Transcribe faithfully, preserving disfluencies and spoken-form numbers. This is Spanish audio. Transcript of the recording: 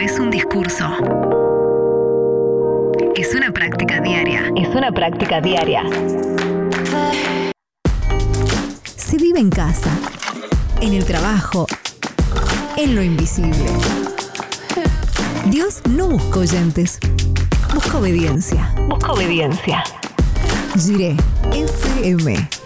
es un discurso. Es una práctica diaria. Es una práctica diaria. Se vive en casa, en el trabajo, en lo invisible. Dios no busca oyentes, busca obediencia. Busca obediencia. Jiré F M.